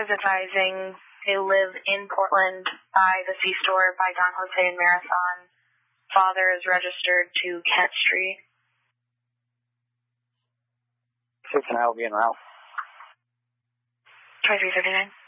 is advising they live in Portland by the C-store by Don Jose and Marathon. Father is registered to Kent Street. 6 and I will be en route. 2339.